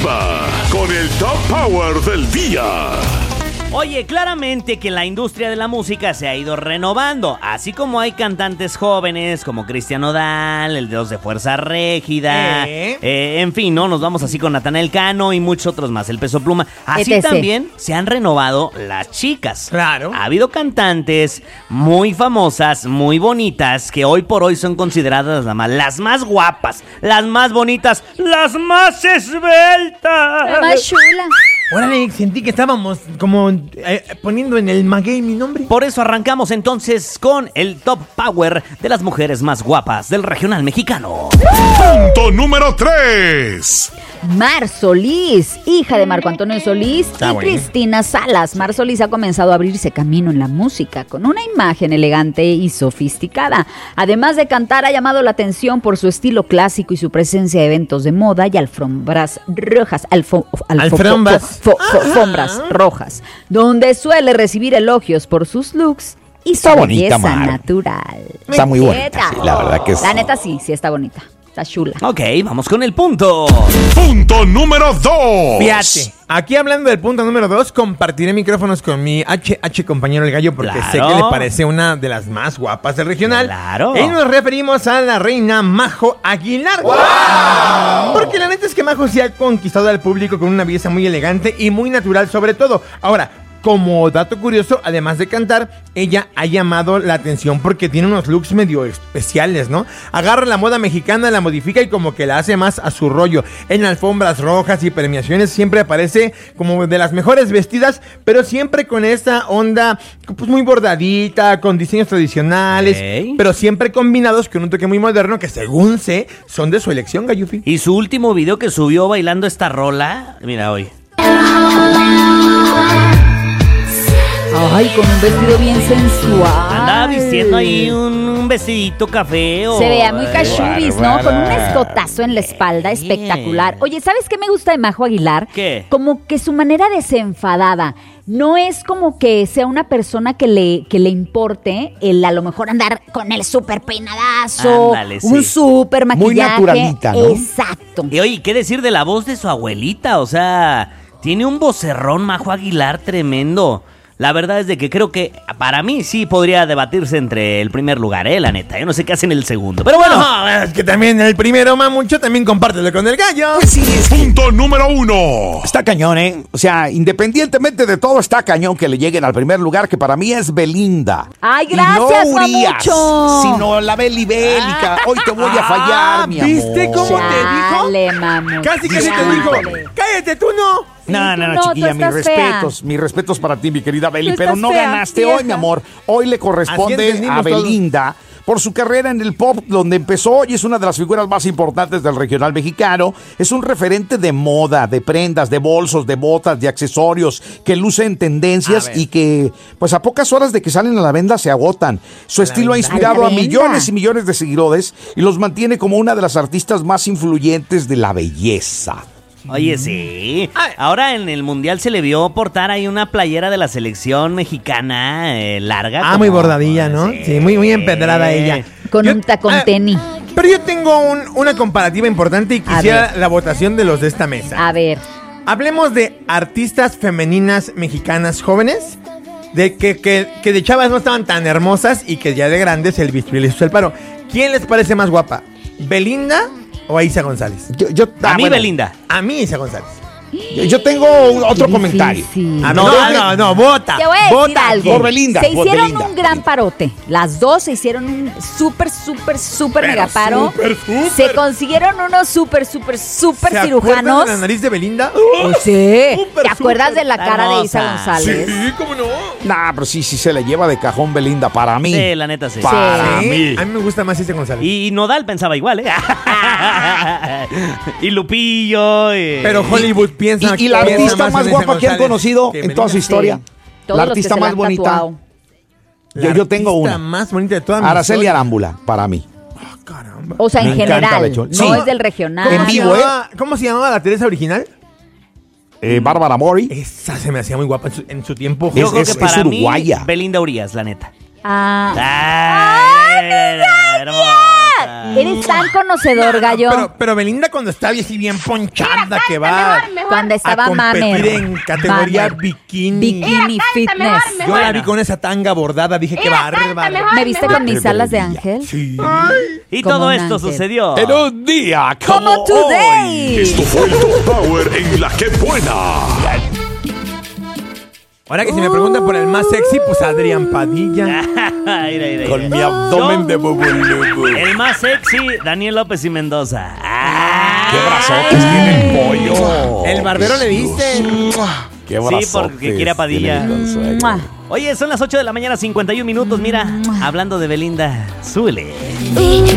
arriba con el Top Power del día. Oye, claramente que la industria de la música se ha ido renovando, así como hay cantantes jóvenes como Cristian Nodal, el Dios de Fuerza Régida, en fin, ¿no? Nos vamos así con Natanael Cano y muchos otros más, el Peso Pluma. Así etc. también se han renovado las chicas. Claro. Ha habido cantantes muy famosas, muy bonitas, que hoy por hoy son consideradas las más guapas, las más bonitas, las más esbeltas. La más chula. Órale, sentí que estábamos como poniendo en el maguey mi nombre. Por eso arrancamos entonces con el Top Power de las mujeres más guapas del regional mexicano. Punto número 3. Mar Solís, hija de Marco Antonio Solís y bueno. Cristina Salas. Mar Solís ha comenzado a abrirse camino en la música con una imagen elegante y sofisticada. Además de cantar, ha llamado la atención por su estilo clásico y su presencia en eventos de moda y alfombras rojas. Alfombras rojas, donde suele recibir elogios por sus looks y su Está bonita, belleza Mar. natural. Está muy bonita, Neta. sí, la verdad que sí. La neta sí está bonita. Está chula. Ok, vamos con el punto. Punto número 2. Fíjate, aquí hablando del punto número 2, compartiré micrófonos con mi compañero el gallo porque Claro. sé que le parece una de las más guapas del regional. Claro. Y nos referimos a la reina Majo Aguilar. Porque la neta es que Majo sí ha conquistado al público con una belleza muy elegante y muy natural sobre todo. Ahora, como dato curioso, además de cantar, ella ha llamado la atención porque tiene unos looks medio especiales, ¿no? Agarra la moda mexicana, la modifica y como que la hace más a su rollo. En alfombras rojas y premiaciones siempre aparece como de las mejores vestidas, pero siempre con esta onda pues muy bordadita, con diseños tradicionales, Ok. pero siempre combinados con un toque muy moderno que según sé, son de su elección, Gayufi. Y su último video que subió bailando esta rola, mira hoy. Ay, con un vestido bien sensual. Andaba vistiendo ahí un vestidito café o... Se veía muy cachubis, ¿no? bárbara. Con un escotazo en la espalda espectacular. Oye, ¿sabes qué me gusta de Majo Aguilar? ¿Qué? Como que su manera desenfadada. No es como que sea una persona que le importe el a lo mejor andar con el súper peinadazo, Ándale, sí. un súper maquillaje. naturalita, ¿no? Exacto. Y oye, ¿qué decir de la voz de su abuelita? O sea, tiene un vocerrón Majo Aguilar tremendo. La verdad es de que creo que para mí sí podría debatirse entre el primer lugar, la neta. Yo no sé qué hace en el segundo. Pero bueno, No, es que también el primero mamucho, también compártelo con el gallo. Pues sí, es que Punto número 1. está cañón, ¿eh? O sea, independientemente de todo, está cañón que le lleguen al primer lugar, que para mí es Belinda. Ay, Y gracias, no Urias, mamucho. sino la Beli Bélica. Hoy te voy a fallar, mi amor. ¿viste cómo te dijo? Dale, mamucho. Casi te dijo, Dale. cállate tú no. No, tú no, no, chiquilla, tú mis estás fea. respetos para ti, mi querida Beli, Tú pero estás no fea, ganaste vieja. hoy, mi amor. Hoy le Así corresponde entendimos a todos. Belinda por su carrera en el pop, donde empezó y es una de las figuras más importantes del regional mexicano. Es un referente de moda, de prendas, de bolsos, de botas, de accesorios, que luce en tendencias y que, pues a pocas horas de que salen a la venda, se agotan. Su estilo ha inspirado a venda. millones y millones de seguidores y los mantiene como una de las artistas más influyentes de la belleza. oye, sí. Ay. Ahora en el Mundial se le vio portar ahí una playera de la selección mexicana larga. Ah, muy bordadilla, ¿no? Sí, muy empedrada ella. Con Yo- un tacón ah, tenis. Pero yo tengo una comparativa importante y A quisiera la votación de los de esta mesa. A ver. Hablemos de artistas femeninas mexicanas jóvenes, de que de chavas no estaban tan hermosas y que ya de grandes el bisturí les hizo el paro. ¿Quién les parece más guapa? ¿Belinda o Aiza González? A mí bueno, Belinda. A mí Aiza González. Yo tengo otro Qué comentario. difícil. A mí- No, no, vota. Te voy a decir Vota. algo. Por Belinda, Se por hicieron Belinda. un gran parote. Las dos se hicieron un súper mega paro. súper. Se consiguieron unos súper ¿Se cirujanos. acuerdan de la nariz de Belinda? Oh, sí. Súper, ¿Te acuerdas súper de la cara de Isa hermosa. González? Sí, ¿cómo no? Nah, pero sí se le lleva de cajón Belinda para mí. Sí, la neta sí. Para Sí, mí. a mí me gusta más Aiza González. Y Nodal pensaba igual, y Lupillo. Pero Hollywood piensa Y la piensa artista en más Aiza guapa que han González conocido que en toda su Belinda. historia. Todos La los que artista se la más han bonita. tatuado. La Yo tengo artista una. más bonita de toda mi Araceli historia. Arámbula, para mí. Caramba. O sea, Me en encanta general. Bechol. No Sí. es del regional. En vivo, ¿Cómo se llamaba la Teresa original? Bárbara Mori. Esa se me hacía muy guapa en su tiempo. Yo creo es- que para es mí, uruguaya. Belinda Urias, la neta. Ah. ¡Ay, hermosa! Eres tan conocedor, gallo. Pero Belinda cuando está así bien ponchada, que va Cuando estaba a competir mamer. en categoría Mamer. bikini. Bikini fitness. Yo la vi con esa tanga bordada, dije que bárbara. ¿Me viste con mis alas de ángel? Sí. Y Como todo un esto ángel. sucedió. En un día Como today. Esto fue el Top Power en La Que Buena. Ahora que si me preguntan por el más sexy, pues Adrián Padilla. Con mi abdomen de bubulubu. El más sexy, Daniel López y Mendoza. ¡Qué brazotes tiene el pollo! El barbero le dice. ¡Qué Sí, brazotes porque quiere a Padilla. tiene el Consuelo! ¡Mua! Oye, son las 8 de la mañana, 51 minutos. Mira, hablando de Belinda, súbele.